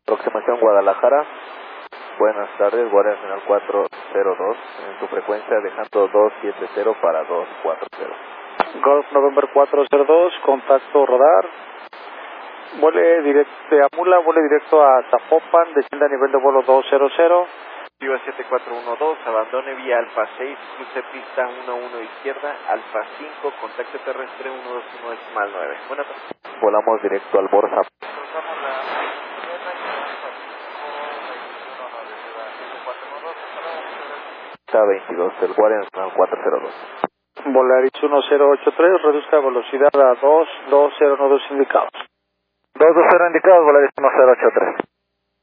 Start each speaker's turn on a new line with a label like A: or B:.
A: Aproximación Guadalajara. Buenas tardes, Guardia Nacional 402 en su frecuencia, dejando 270 para 240.
B: Golf November 402, contacto radar. Vuele directo de Amula, vuele directo a Zapopan, descienda a nivel de vuelo 200.
A: Viva 7412, abandone vía Alfa 6, cruce pista 11 izquierda, Alfa 5, contacto terrestre 121 decimal 9. Buenas tardes. Volamos directo al Borja.
C: Cruzamos la izquierda y Alfa 5,
A: 22, el Guardia Nacional 402.
B: Volaris 1083, reduzca velocidad a 220 indicados.
A: 220 indicados, Volaris 1083.